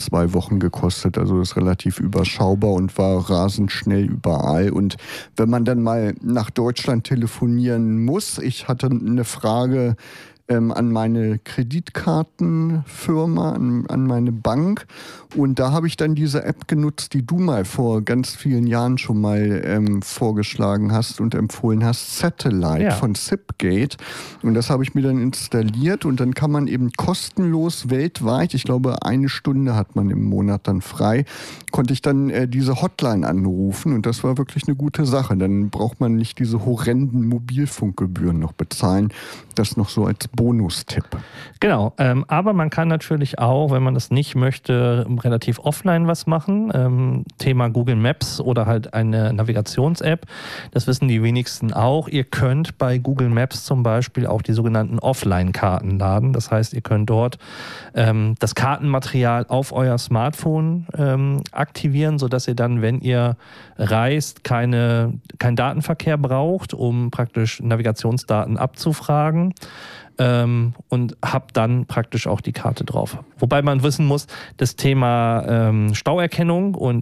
2 Wochen gekostet. Also ist relativ überschaubar und war rasend schnell überall. Und wenn man dann mal nach Deutschland telefonieren muss, ich hatte eine Frage an meine Kreditkartenfirma, an meine Bank. Und da habe ich dann diese App genutzt, die du mal vor ganz vielen Jahren schon mal vorgeschlagen hast und empfohlen hast, Satellite von Zipgate. Und das habe ich mir dann installiert und dann kann man eben kostenlos weltweit, ich glaube 1 Stunde hat man im Monat dann frei, konnte ich dann diese Hotline anrufen und das war wirklich eine gute Sache. Dann braucht man nicht diese horrenden Mobilfunkgebühren noch bezahlen. Das noch so als Bonustipp. Genau, aber man kann natürlich auch, wenn man das nicht möchte, relativ offline was machen. Thema Google Maps oder halt eine Navigations-App. Das wissen die wenigsten auch. Ihr könnt bei Google Maps zum Beispiel auch die sogenannten Offline-Karten laden. Das heißt, ihr könnt dort das Kartenmaterial auf euer Smartphone aktivieren, sodass ihr dann, wenn ihr reist, keinen Datenverkehr braucht, um praktisch Navigationsdaten abzufragen. Und habt dann praktisch auch die Karte drauf. Wobei man wissen muss, das Thema Stauerkennung und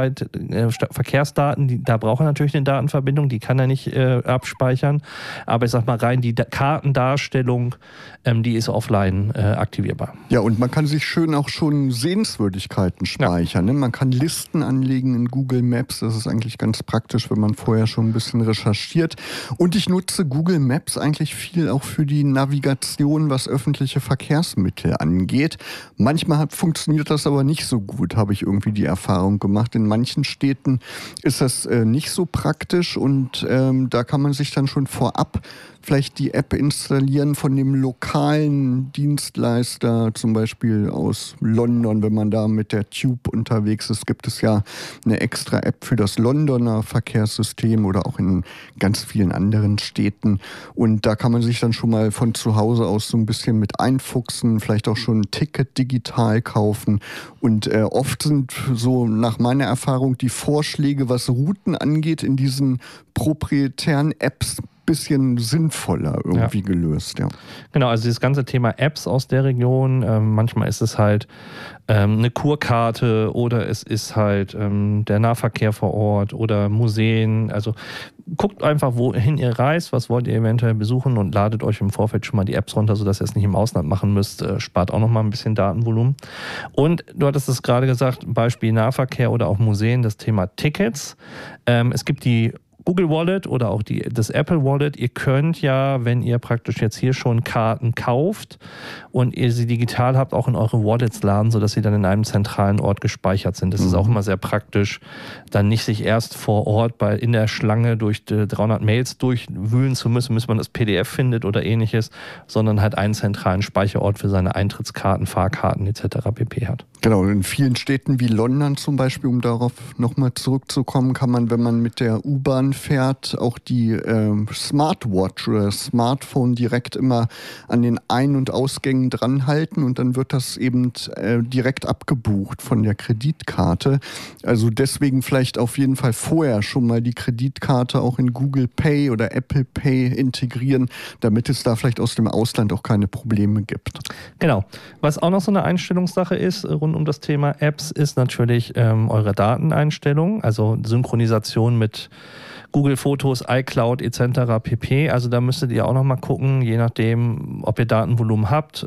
Echtzeit-Verkehrsdaten, da braucht er natürlich eine Datenverbindung, die kann er nicht abspeichern. Aber ich sag mal rein, die Kartendarstellung, die ist offline aktivierbar. Ja, und man kann sich schön auch schon Sehenswürdigkeiten speichern. Ne? Man kann Listen anlegen in Google Maps. Das ist eigentlich ganz praktisch, wenn man vorher schon ein bisschen recherchiert. Und ich nutze Google Maps eigentlich viel auch für die Navigation, was öffentliche Verkehrsmittel angeht. Manchmal funktioniert das aber nicht so gut, habe ich irgendwie die Erfahrung gemacht. In manchen Städten ist das nicht so praktisch und da kann man sich dann schon vorab vielleicht die App installieren von dem lokalen Dienstleister, zum Beispiel aus London, wenn man da mit der Tube unterwegs ist, gibt es ja eine extra App für das Londoner Verkehrssystem oder auch in ganz vielen anderen Städten. Und da kann man sich dann schon mal von zu Hause aus so ein bisschen mit einfuchsen, vielleicht auch schon ein Ticket digital kaufen. Und oft sind so nach meiner Erfahrung die Vorschläge, was Routen angeht, in diesen proprietären Apps bisschen sinnvoller irgendwie gelöst. Ja. Genau, also dieses ganze Thema Apps aus der Region, manchmal ist es halt eine Kurkarte oder es ist halt der Nahverkehr vor Ort oder Museen. Also guckt einfach, wohin ihr reist, was wollt ihr eventuell besuchen und ladet euch im Vorfeld schon mal die Apps runter, sodass ihr es nicht im Ausland machen müsst. Spart auch nochmal ein bisschen Datenvolumen. Und du hattest es gerade gesagt, Beispiel Nahverkehr oder auch Museen, das Thema Tickets. Es gibt die Google Wallet oder auch das Apple Wallet. Ihr könnt ja, wenn ihr praktisch jetzt hier schon Karten kauft und ihr sie digital habt, auch in eure Wallets laden, sodass sie dann in einem zentralen Ort gespeichert sind. Das ist auch immer sehr praktisch, dann nicht sich erst vor Ort in der Schlange durch 300 Mails durchwühlen zu müssen, bis man das PDF findet oder ähnliches, sondern halt einen zentralen Speicherort für seine Eintrittskarten, Fahrkarten etc. pp. hat. Genau, in vielen Städten wie London zum Beispiel, um darauf nochmal zurückzukommen, kann man, wenn man mit der U-Bahn fährt, auch die Smartwatch oder Smartphone direkt immer an den Ein- und Ausgängen dran halten und dann wird das eben direkt abgebucht von der Kreditkarte. Also deswegen vielleicht auf jeden Fall vorher schon mal die Kreditkarte auch in Google Pay oder Apple Pay integrieren, damit es da vielleicht aus dem Ausland auch keine Probleme gibt. Genau. Was auch noch so eine Einstellungssache ist, rund um das Thema Apps, ist natürlich eure Dateneinstellung, also Synchronisation mit Google Fotos, iCloud etc. pp. Also da müsstet ihr auch nochmal gucken, je nachdem, ob ihr Datenvolumen habt,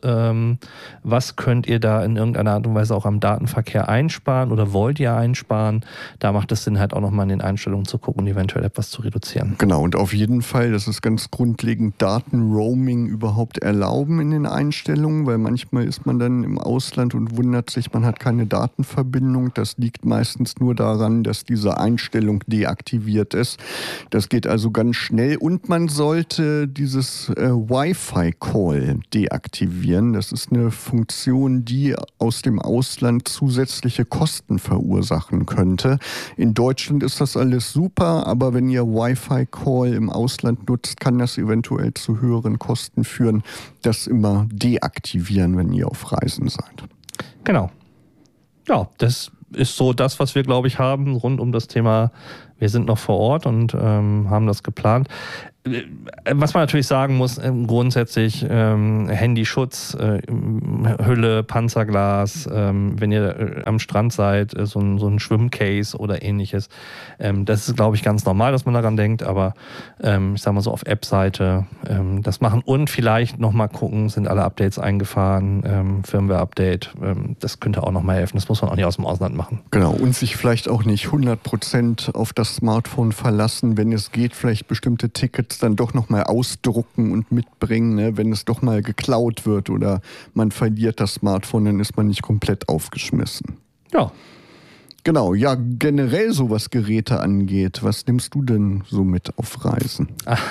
was könnt ihr da in irgendeiner Art und Weise auch am Datenverkehr einsparen oder wollt ihr einsparen. Da macht es Sinn, halt auch nochmal in den Einstellungen zu gucken und eventuell etwas zu reduzieren. Genau, und auf jeden Fall, das ist ganz grundlegend, Datenroaming überhaupt erlauben in den Einstellungen, weil manchmal ist man dann im Ausland und wundert sich, man hat keine Datenverbindung. Das liegt meistens nur daran, dass diese Einstellung deaktiviert ist. Das geht also ganz schnell und man sollte dieses Wi-Fi-Call deaktivieren. Das ist eine Funktion, die aus dem Ausland zusätzliche Kosten verursachen könnte. In Deutschland ist das alles super, aber wenn ihr Wi-Fi-Call im Ausland nutzt, kann das eventuell zu höheren Kosten führen. Das immer deaktivieren, wenn ihr auf Reisen seid. Genau. Ja, das ist so das, was wir, glaube ich, haben rund um das Thema Wir sind noch vor Ort und haben das geplant. Was man natürlich sagen muss, grundsätzlich Handyschutz, Hülle, Panzerglas, wenn ihr am Strand seid, so ein Schwimmcase oder ähnliches. Das ist, glaube ich, ganz normal, dass man daran denkt, aber ich sage mal so auf App-Seite das machen und vielleicht nochmal gucken, sind alle Updates eingefahren, Firmware-Update, das könnte auch nochmal helfen, das muss man auch nicht aus dem Ausland machen. Genau, und sich vielleicht auch nicht 100% auf das Smartphone verlassen, wenn es geht, vielleicht bestimmte Tickets dann doch nochmal ausdrucken und mitbringen, ne? Wenn es doch mal geklaut wird oder man verliert das Smartphone, dann ist man nicht komplett aufgeschmissen. Ja. Genau, ja, generell so was Geräte angeht, was nimmst du denn so mit auf Reisen?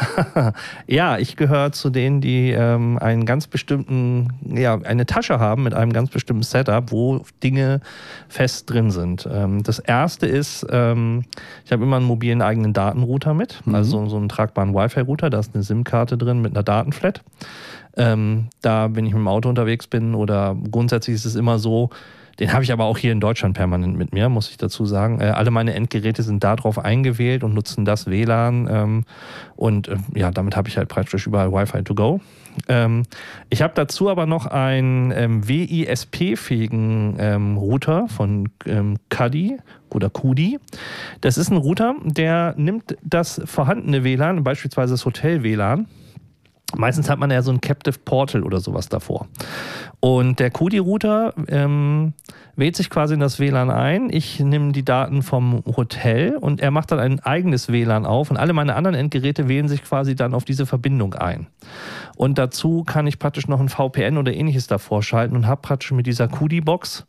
Ja, ich gehöre zu denen, die einen ganz bestimmten, eine Tasche haben mit einem ganz bestimmten Setup, wo Dinge fest drin sind. Das erste ist, ich habe immer einen mobilen eigenen Datenrouter mit, also so einen tragbaren Wi-Fi-Router, da ist eine SIM-Karte drin mit einer Datenflat. Da, wenn ich mit dem Auto unterwegs bin oder grundsätzlich ist es immer so, den habe ich aber auch hier in Deutschland permanent mit mir, muss ich dazu sagen. Alle meine Endgeräte sind darauf eingewählt und nutzen das WLAN. Damit habe ich halt praktisch überall Wi-Fi to go. Ich habe dazu aber noch einen WISP-fähigen Router von Kudi oder Kudi. Das ist ein Router, der nimmt das vorhandene WLAN, beispielsweise das Hotel-WLAN. Meistens hat man ja so ein Captive Portal oder sowas davor. Und der Kudi-Router wählt sich quasi in das WLAN ein. Ich nehme die Daten vom Hotel und er macht dann ein eigenes WLAN auf und alle meine anderen Endgeräte wählen sich quasi dann auf diese Verbindung ein. Und dazu kann ich praktisch noch ein VPN oder ähnliches davor schalten und habe praktisch mit dieser Kudi-Box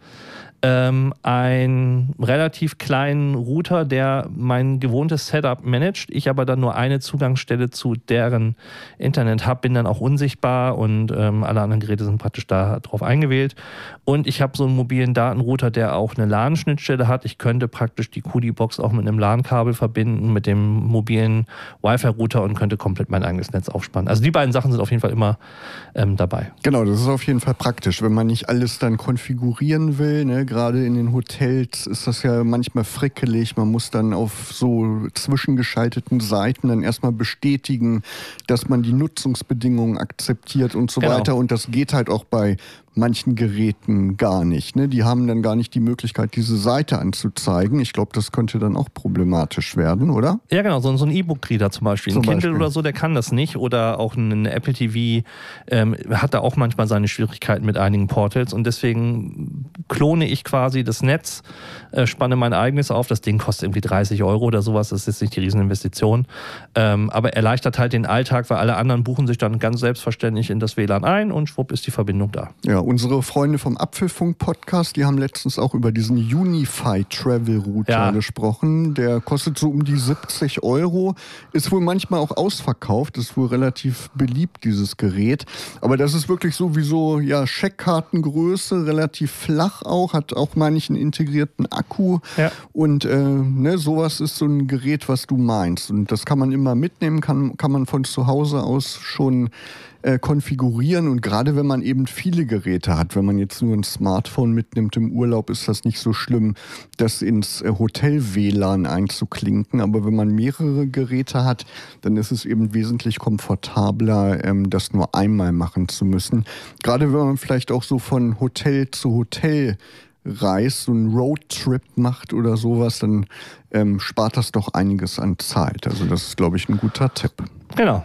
einen relativ kleinen Router, der mein gewohntes Setup managt. Ich aber dann nur eine Zugangsstelle zu deren Internet habe, bin dann auch unsichtbar und alle anderen Geräte sind praktisch da drauf eingewählt. Und ich habe so einen mobilen Datenrouter, der auch eine LAN-Schnittstelle hat. Ich könnte praktisch die Kudi-Box auch mit einem LAN-Kabel verbinden, mit dem mobilen Wi-Fi-Router und könnte komplett mein eigenes Netz aufspannen. Also die beiden Sachen sind auf jeden Fall immer dabei. Genau, das ist auf jeden Fall praktisch, wenn man nicht alles dann konfigurieren will, ne? Gerade in den Hotels ist das ja manchmal frickelig. Man muss dann auf so zwischengeschalteten Seiten dann erstmal bestätigen, dass man die Nutzungsbedingungen akzeptiert und so weiter. Und das geht halt auch bei manchen Geräten gar nicht. Ne? Die haben dann gar nicht die Möglichkeit, diese Seite anzuzeigen. Ich glaube, das könnte dann auch problematisch werden, oder? Ja, genau. So ein E-Book-Reader zum Beispiel. Ein Kindle oder so, der kann das nicht. Oder auch ein Apple TV hat da auch manchmal seine Schwierigkeiten mit einigen Portals. Und deswegen klone ich quasi das Netz, spanne mein eigenes auf. Das Ding kostet irgendwie 30 € oder sowas. Das ist jetzt nicht die Rieseninvestition. Aber erleichtert halt den Alltag, weil alle anderen buchen sich dann ganz selbstverständlich in das WLAN ein und schwupp ist die Verbindung da. Ja, unsere Freunde vom Apfelfunk-Podcast, die haben letztens auch über diesen Unified Travel Router gesprochen. Der kostet so um die 70 €. Ist wohl manchmal auch ausverkauft. Ist wohl relativ beliebt, dieses Gerät. Aber das ist wirklich sowieso Scheckkartengröße, relativ flach auch. Hat auch manchen integrierten Akku. Ja. Und sowas ist so ein Gerät, was du meinst. Und das kann man immer mitnehmen, kann man von zu Hause aus schon konfigurieren und gerade wenn man eben viele Geräte hat, wenn man jetzt nur ein Smartphone mitnimmt im Urlaub, ist das nicht so schlimm, das ins Hotel-WLAN einzuklinken, aber wenn man mehrere Geräte hat, dann ist es eben wesentlich komfortabler, das nur einmal machen zu müssen. Gerade wenn man vielleicht auch so von Hotel zu Hotel reist, so einen Roadtrip macht oder sowas, dann spart das doch einiges an Zeit. Also das ist, glaube ich, ein guter Tipp. Genau.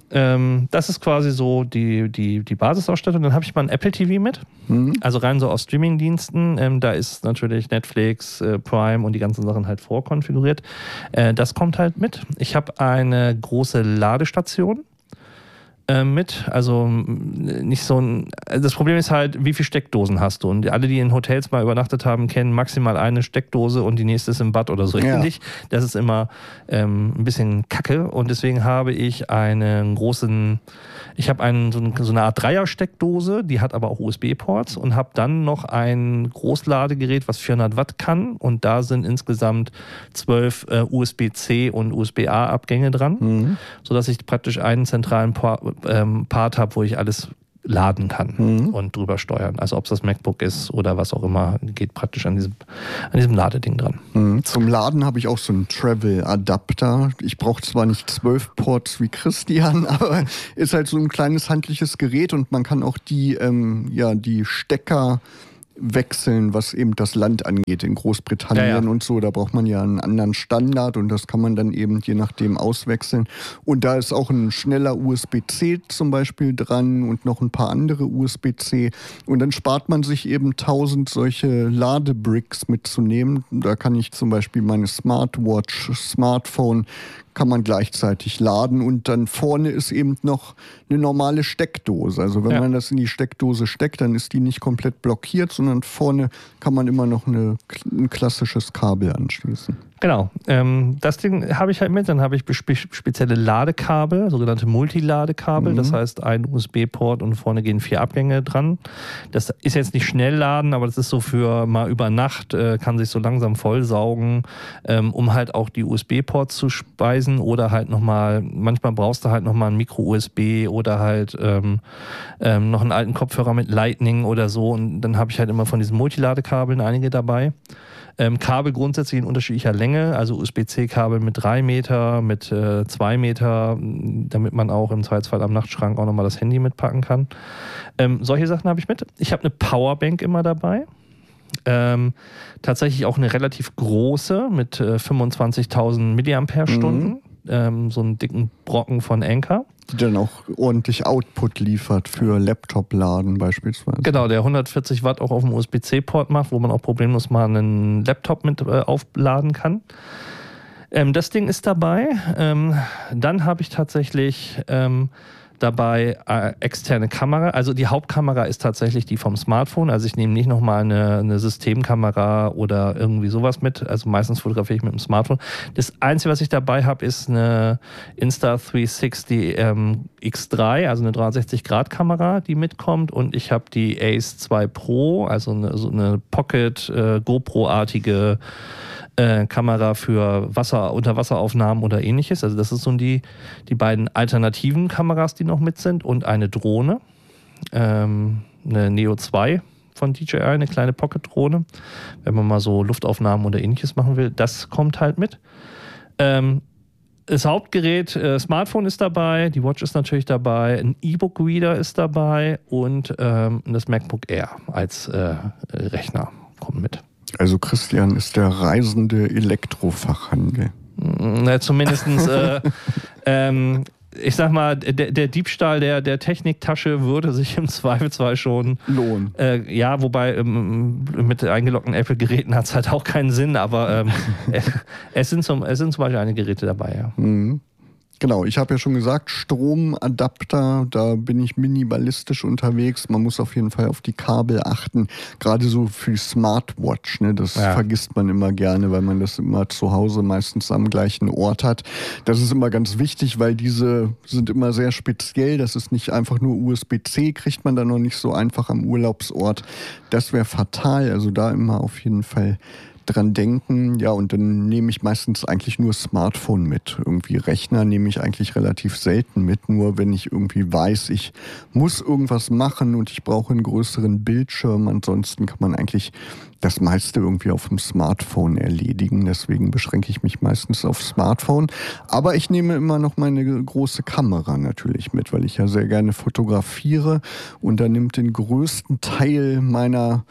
Das ist quasi so die Basisausstattung. Dann habe ich mal ein Apple TV mit. Also rein so aus Streamingdiensten. Da ist natürlich Netflix, Prime und die ganzen Sachen halt vorkonfiguriert. Das kommt halt mit. Ich habe eine große Ladestation mit, also nicht so ein, das Problem ist halt, wie viele Steckdosen hast du? Und alle, die in Hotels mal übernachtet haben, kennen maximal eine Steckdose und die nächste ist im Bad oder so ähnlich. Das ist immer ein bisschen kacke und deswegen habe ich einen großen, ich habe so eine Art Dreier-Steckdose, die hat aber auch USB-Ports und habe dann noch ein Großladegerät, was 400 Watt kann und da sind insgesamt 12 USB-C und USB-A-Abgänge dran, sodass ich praktisch einen zentralen Part habe, wo ich alles laden kann und drüber steuern. Also ob es das MacBook ist oder was auch immer, geht praktisch an diesem Ladeding dran. Zum Laden habe ich auch so einen Travel-Adapter. Ich brauche zwar nicht 12 Ports wie Christian, aber ist halt so ein kleines handliches Gerät und man kann auch die Stecker wechseln, was eben das Land angeht, in Großbritannien und so. Da braucht man ja einen anderen Standard und das kann man dann eben je nachdem auswechseln. Und da ist auch ein schneller USB-C zum Beispiel dran und noch ein paar andere USB-C. Und dann spart man sich eben 1000 solche Ladebricks mitzunehmen. Da kann ich zum Beispiel meine Smartwatch, Smartphone kann man gleichzeitig laden und dann vorne ist eben noch eine normale Steckdose. Also wenn man das in die Steckdose steckt, dann ist die nicht komplett blockiert, sondern vorne kann man immer noch ein klassisches Kabel anschließen. Genau, das Ding habe ich halt mit, dann habe ich spezielle Ladekabel, sogenannte Multiladekabel, das heißt ein USB-Port und vorne gehen 4 Abgänge dran. Das ist jetzt nicht schnell laden, aber das ist so für mal über Nacht, kann sich so langsam vollsaugen, um halt auch die USB-Ports zu speisen oder halt nochmal, manchmal brauchst du halt nochmal ein Micro-USB oder halt noch einen alten Kopfhörer mit Lightning oder so und dann habe ich halt immer von diesen Multiladekabeln einige dabei. Kabel grundsätzlich in unterschiedlicher Länge, also USB-C-Kabel mit 3 Meter, mit 2 Meter, damit man auch im Zweifelsfall am Nachtschrank auch nochmal das Handy mitpacken kann. Solche Sachen habe ich mit. Ich habe eine Powerbank immer dabei. Tatsächlich auch eine relativ große mit 25.000 Milliampere-Stunden. So einen dicken Brocken von Anker. Die dann auch ordentlich Output liefert für Laptop-Laden beispielsweise. Genau, der 140 Watt auch auf dem USB-C-Port macht, wo man auch problemlos mal einen Laptop mit aufladen kann. Das Ding ist dabei. Dann habe ich tatsächlich dabei externe Kamera. Also die Hauptkamera ist tatsächlich die vom Smartphone. Also ich nehme nicht nochmal eine Systemkamera oder irgendwie sowas mit. Also meistens fotografiere ich mit dem Smartphone. Das Einzige, was ich dabei habe, ist eine Insta360 X3, also eine 360-Grad-Kamera, die mitkommt. Und ich habe die Ace 2 Pro, also eine Pocket GoPro-artige Kamera für Unterwasseraufnahmen oder ähnliches. Also das ist so die beiden alternativen Kameras, die noch mit sind und eine Drohne, eine Neo 2 von DJI, eine kleine Pocket-Drohne, wenn man mal so Luftaufnahmen oder ähnliches machen will. Das kommt halt mit. Das Hauptgerät, Smartphone ist dabei, die Watch ist natürlich dabei, ein E-Book-Reader ist dabei und das MacBook Air als Rechner kommt mit. Also Christian ist der reisende Elektrofachhandel. Na, zumindestens, ich sag mal, der Diebstahl der Techniktasche würde sich im Zweifelsfall schon lohnen. Ja, wobei mit eingeloggten Apple-Geräten hat es halt auch keinen Sinn, aber es sind zum Beispiel einige Geräte dabei, ja. Mhm. Genau, ich habe ja schon gesagt, Stromadapter, da bin ich minimalistisch unterwegs. Man muss auf jeden Fall auf die Kabel achten, gerade so für die Smartwatch. Ne? Das vergisst man immer gerne, weil man das immer zu Hause meistens am gleichen Ort hat. Das ist immer ganz wichtig, weil diese sind immer sehr speziell. Das ist nicht einfach nur USB-C, kriegt man dann noch nicht so einfach am Urlaubsort. Das wäre fatal, also da immer auf jeden Fall dran denken. Ja, und dann nehme ich meistens eigentlich nur Smartphone mit. Irgendwie Rechner nehme ich eigentlich relativ selten mit. Nur wenn ich irgendwie weiß, ich muss irgendwas machen und ich brauche einen größeren Bildschirm. Ansonsten kann man eigentlich das meiste irgendwie auf dem Smartphone erledigen. Deswegen beschränke ich mich meistens auf Smartphone. Aber ich nehme immer noch meine große Kamera natürlich mit, weil ich ja sehr gerne fotografiere. Und da nimmt den größten Teil meiner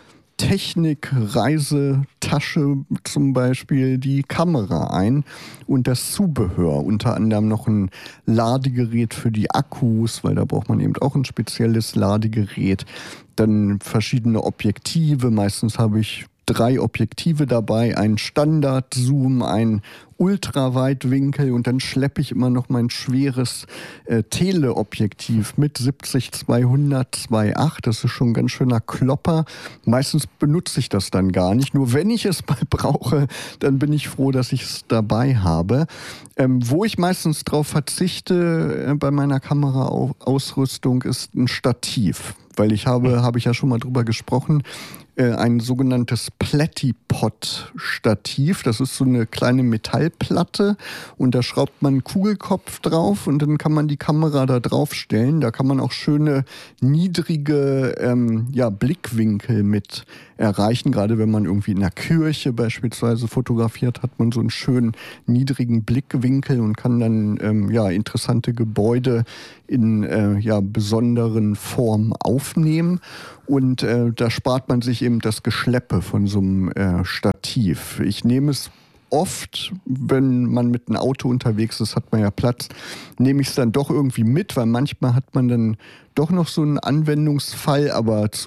Technik-Reisetasche zum Beispiel die Kamera ein und das Zubehör, unter anderem noch ein Ladegerät für die Akkus, weil da braucht man eben auch ein spezielles Ladegerät, dann verschiedene Objektive, meistens habe ich 3 Objektive dabei, ein Standard-Zoom, ein Ultraweitwinkel und dann schleppe ich immer noch mein schweres Teleobjektiv mit 70-200 2.8. Das ist schon ein ganz schöner Klopper. Meistens benutze ich das dann gar nicht. Nur wenn ich es mal brauche, dann bin ich froh, dass ich es dabei habe. Wo ich meistens drauf verzichte bei meiner Kameraausrüstung ist ein Stativ. Weil ich habe ich ja schon mal drüber gesprochen, ein sogenanntes Platypod-Stativ. Das ist so eine kleine Metallplatte und da schraubt man einen Kugelkopf drauf und dann kann man die Kamera da drauf stellen. Da kann man auch schöne, niedrige Blickwinkel mit erreichen. Gerade wenn man irgendwie in der Kirche beispielsweise fotografiert, hat man so einen schönen, niedrigen Blickwinkel und kann dann interessante Gebäude in besonderen Formen aufnehmen. Und da spart man sich eben das Geschleppe von so einem Stativ. Ich nehme es oft, wenn man mit einem Auto unterwegs ist, hat man ja Platz, nehme ich es dann doch irgendwie mit, weil manchmal hat man dann doch noch so einen Anwendungsfall, aber zu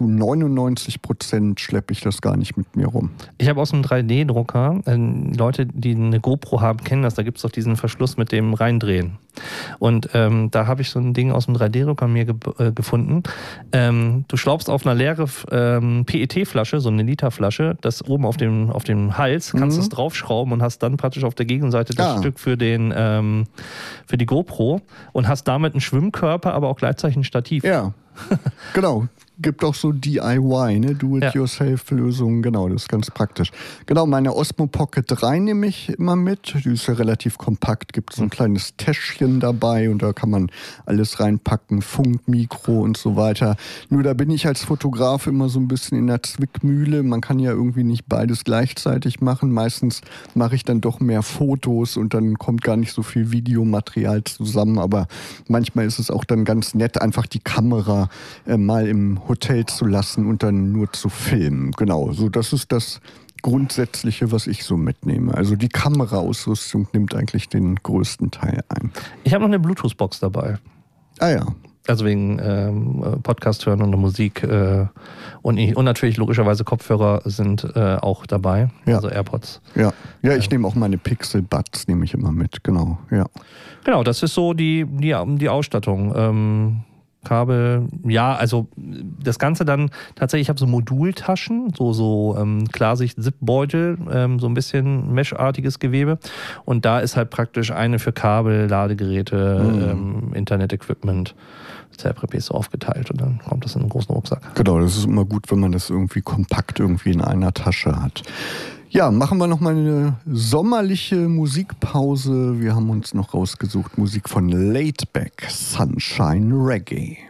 99% schleppe ich das gar nicht mit mir rum. Ich habe aus einem 3D-Drucker, Leute, die eine GoPro haben, kennen das, da gibt es doch diesen Verschluss mit dem Reindrehen. Und da habe ich so ein Ding aus dem 3D-Drucker mir gefunden. Du schraubst auf einer leere PET-Flasche, so eine Literflasche, das oben auf dem Hals, kannst es draufschrauben und hast dann praktisch auf der Gegenseite das Stück für die GoPro und hast damit einen Schwimmkörper, aber auch gleichzeitig ein Stativ. Ja, genau. Gibt auch so DIY, ne? Do-it-yourself-Lösungen, genau, das ist ganz praktisch. Genau, meine Osmo Pocket 3 nehme ich immer mit, die ist ja relativ kompakt, gibt so ein kleines Täschchen dabei und da kann man alles reinpacken, Funk, Mikro und so weiter. Nur da bin ich als Fotograf immer so ein bisschen in der Zwickmühle, man kann ja irgendwie nicht beides gleichzeitig machen, meistens mache ich dann doch mehr Fotos und dann kommt gar nicht so viel Videomaterial zusammen, aber manchmal ist es auch dann ganz nett, einfach die Kamera mal im Hotel zu lassen und dann nur zu filmen. Genau, so das ist das Grundsätzliche, was ich so mitnehme. Also die Kameraausrüstung nimmt eigentlich den größten Teil ein. Ich habe noch eine Bluetooth-Box dabei. Ah ja. Also wegen Podcast hören und Musik und natürlich logischerweise Kopfhörer sind auch dabei, also AirPods. Ja, ich nehme auch meine Pixel Buds, nehme ich immer mit, genau. Ja. Genau, das ist so die Ausstattung. Kabel, also das Ganze dann tatsächlich, ich habe so Modultaschen, so Klarsicht-Zip-Beutel, so ein bisschen Mesh-artiges Gewebe und da ist halt praktisch eine für Kabel, Ladegeräte, Internet-Equipment, CRPs so aufgeteilt und dann kommt das in einen großen Rucksack. Genau, das ist immer gut, wenn man das irgendwie kompakt irgendwie in einer Tasche hat. Ja, machen wir noch mal eine sommerliche Musikpause. Wir haben uns noch rausgesucht Musik von Laidback, Sunshine Reggae.